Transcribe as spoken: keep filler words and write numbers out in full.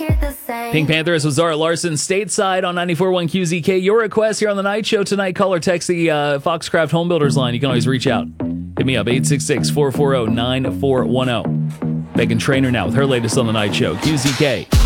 Pink Panthers with Zara Larson, stateside on ninety-four point one Q Z K. Your request here on the night show tonight. Call or text the uh, Foxcraft Home Builders line. You can always reach out. Hit me up, eight six six, four four zero, nine four one zero. Megan Trainor now with her latest on the night show. Q Z K.